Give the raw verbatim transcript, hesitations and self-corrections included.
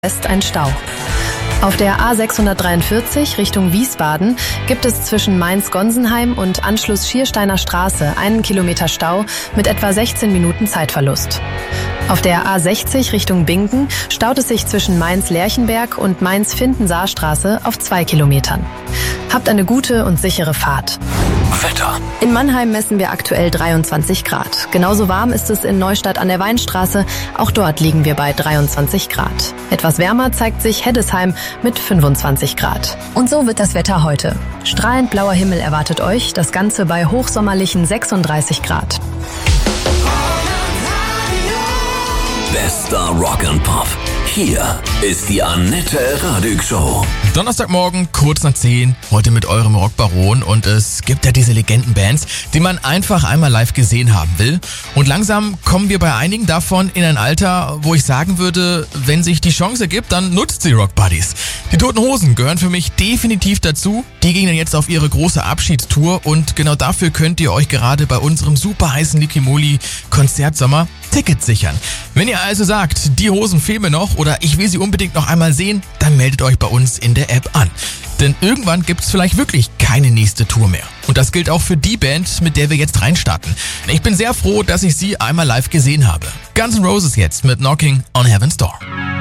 West ein Stau. Auf der A sechshundertdreiundvierzig Richtung Wiesbaden gibt es zwischen Mainz-Gonsenheim und Anschluss Schiersteiner Straße einen Kilometer Stau mit etwa sechzehn Minuten Zeitverlust. Auf der A sechzig Richtung Bingen staut es sich zwischen Mainz-Lerchenberg und Mainz-Findensaarstraße auf zwei Kilometern. Habt eine gute und sichere Fahrt. Wetter. In Mannheim messen wir aktuell dreiundzwanzig Grad. Genauso warm ist es in Neustadt an der Weinstraße. Auch dort liegen wir bei dreiundzwanzig Grad. Etwas wärmer zeigt sich Heddesheim mit fünfundzwanzig Grad. Und so wird das Wetter heute. Strahlend blauer Himmel erwartet euch, das Ganze bei hochsommerlichen sechsunddreißig Grad. Bester Rock and Pop. Hier ist die Annette Radig Show. Donnerstagmorgen, kurz nach zehn, heute mit eurem Rockbaron. Und es gibt ja diese Legendenbands, die man einfach einmal live gesehen haben will. Und langsam kommen wir bei einigen davon in ein Alter, wo ich sagen würde, wenn sich die Chance ergibt, dann nutzt sie Rock Buddies. Die Toten Hosen gehören für mich definitiv dazu. Die gehen jetzt auf ihre große Abschiedstour und genau dafür könnt ihr euch gerade bei unserem super heißen Likimoli Konzertsommer Tickets sichern. Wenn ihr also sagt, die Hosen fehlen mir noch oder ich will sie unbedingt noch einmal sehen, dann meldet euch bei uns in der App an. Denn irgendwann gibt es vielleicht wirklich keine nächste Tour mehr. Und das gilt auch für die Band, mit der wir jetzt reinstarten. Ich bin sehr froh, dass ich sie einmal live gesehen habe. Guns N' Roses jetzt mit Knocking on Heaven's Door.